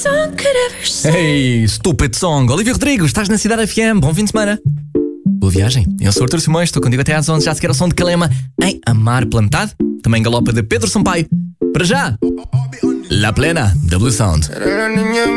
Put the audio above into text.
Hey, stupid song. Olivia Rodrigo, estás na Cidade FM. Bom fim de semana. Boa viagem. Eu sou o Artur Simões, estou contigo até às 11. Já se quer o som de Calema em Amar pela Metade. Também galopa de Pedro Sampaio. Para já, La Plena, da Blue Sound.